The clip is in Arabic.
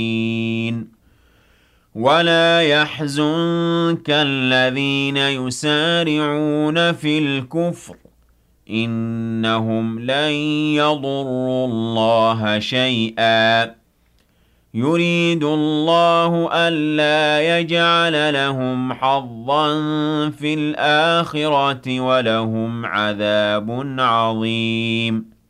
ولا يحزنك الذين يسارعون في الكفر إنهم لن يضروا الله شيئا يريد الله ألا يجعل لهم حظا في الآخرة ولهم عذاب عظيم